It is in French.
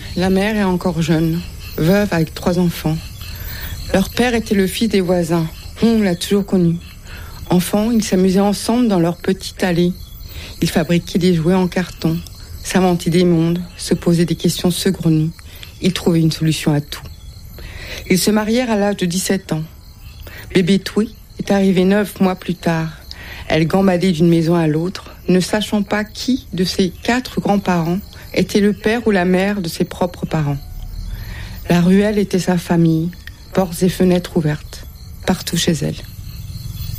la mère est encore jeune, veuve avec 3 enfants. Leur père était le fils des voisins, on l'a toujours connu. Enfants, ils s'amusaient ensemble dans leur petite allée. Ils fabriquaient des jouets en carton, s'inventaient des mondes, se posaient des questions saugrenues. Ils trouvaient une solution à tout. Ils se marièrent à l'âge de 17 ans. Bébé Toué est arrivée 9 mois plus tard. Elle gambadait d'une maison à l'autre, ne sachant pas qui de ses 4 grands-parents était le père ou la mère de ses propres parents. La ruelle était sa famille, portes et fenêtres ouvertes, partout chez elle.